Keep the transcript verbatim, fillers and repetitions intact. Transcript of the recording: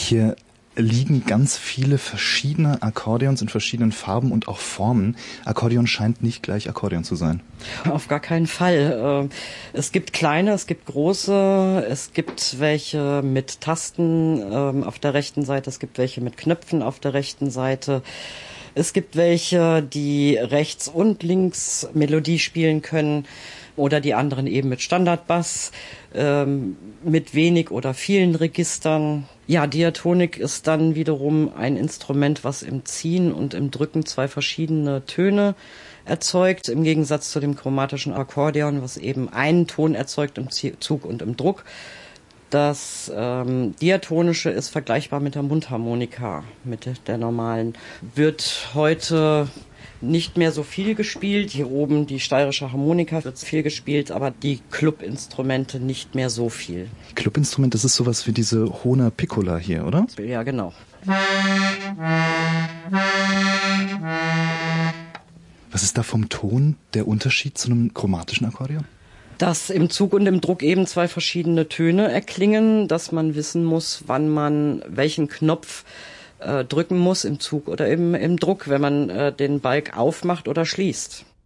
Hier liegen ganz viele verschiedene Akkordeons in verschiedenen Farben und auch Formen. Akkordeon scheint nicht gleich Akkordeon zu sein. Auf gar keinen Fall. Es gibt kleine, es gibt große, es gibt welche mit Tasten auf der rechten Seite, es gibt welche mit Knöpfen auf der rechten Seite. Es gibt welche, die rechts und links Melodie spielen können oder die anderen eben mit Standardbass, ähm, mit wenig oder vielen Registern. Ja, Diatonik ist dann wiederum ein Instrument, was im Ziehen und im Drücken zwei verschiedene Töne erzeugt, im Gegensatz zu dem chromatischen Akkordeon, was eben einen Ton erzeugt im Zug und im Druck. Das ähm, Diatonische ist vergleichbar mit der Mundharmonika, mit der normalen. Wird heute nicht mehr so viel gespielt. Hier oben die steirische Harmonika wird viel gespielt, aber die Clubinstrumente nicht mehr so viel. Clubinstrument, das ist sowas wie diese Hohner Piccola hier, oder? Ja, genau. Was ist da vom Ton der Unterschied zu einem chromatischen Akkordeon? Dass im Zug und im Druck eben zwei verschiedene Töne erklingen, dass man wissen muss, wann man welchen Knopf äh, drücken muss im Zug oder im, im Druck, wenn man äh, den Balg aufmacht oder schließt.